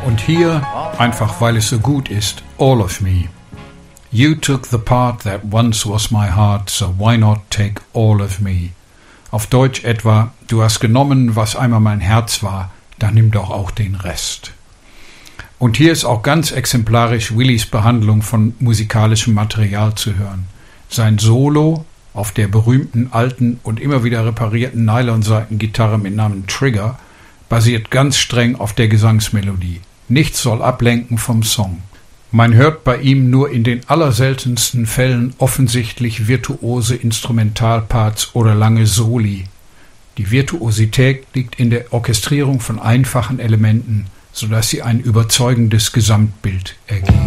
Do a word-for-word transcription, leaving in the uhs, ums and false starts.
Und hier, einfach weil es so gut ist, All of Me. You took the part that once was my heart, so why not take all of me? Auf Deutsch etwa, du hast genommen, was einmal mein Herz war, dann nimm doch auch den Rest. Und hier ist auch ganz exemplarisch Willys Behandlung von musikalischem Material zu hören. Sein Solo auf der berühmten alten und immer wieder reparierten Nylonsaitengitarre mit Namen Trigger basiert ganz streng auf der Gesangsmelodie. Nichts soll ablenken vom Song. Man hört bei ihm nur in den allerseltensten Fällen offensichtlich virtuose Instrumentalparts oder lange Soli. Die Virtuosität liegt in der Orchestrierung von einfachen Elementen, sodass sie ein überzeugendes Gesamtbild ergeben.